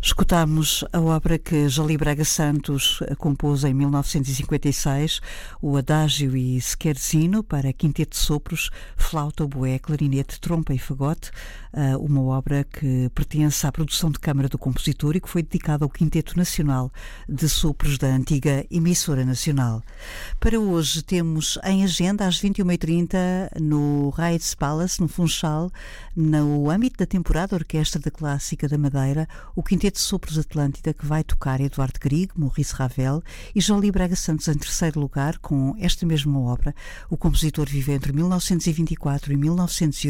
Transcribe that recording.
Escutámos a obra que Jolie Braga Santos compôs em 1956, o Adagio e Scherzino para quinteto de sopros, flauta, oboé, clarinete, trompa e fagote, uma obra que pertence à produção de câmara do compositor e que foi dedicada ao Quinteto Nacional de Sopros da antiga Emissora Nacional. Para hoje temos em agenda às 21h30 no Raids Palace, no Funchal, no âmbito da temporada Orquestra da Clássica da Madeira, o Quinteto de Sopros Atlântida, que vai tocar Eduardo Grieg, Maurice Ravel e Jolie Braga Santos em terceiro lugar com esta mesma obra. O compositor viveu entre 1924 e 1980.